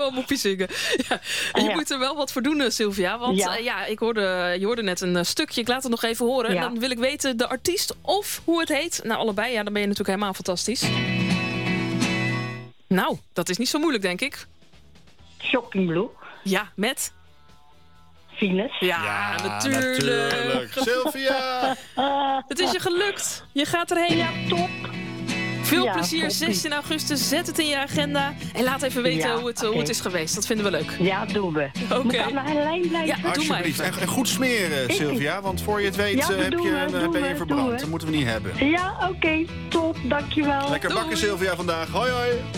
kwam op je zingen. Ja. En je moet er wel wat voor doen, Sylvia. Want je hoorde net een stukje. Ik laat het nog even horen. Ja. Dan wil ik weten de artiest of hoe het heet. Nou, allebei. Ja, dan ben je natuurlijk helemaal fantastisch. Nou, dat is niet zo moeilijk, denk ik. Shocking Blue. Ja, met... Venus. Ja, natuurlijk. Sylvia! Het is je gelukt. Je gaat erheen. Ja, top. Veel Ja, plezier, toppie. 16 augustus. Zet het in je agenda. En laat even weten hoe het is geweest. Dat vinden we leuk. Ja, doen we. Oké. Moet ik aan de lijn blijven? Ja, doe maar Alsjeblieft. even. En goed smeren, Sylvia. Want voor je het weet Ja, dat heb doen je we, ben doen je we, verbrand. doen we. Dat moeten we niet hebben. Ja, oké. Top, dankjewel. Lekker Doei. bakken, Sylvia, vandaag. Hoi, hoi.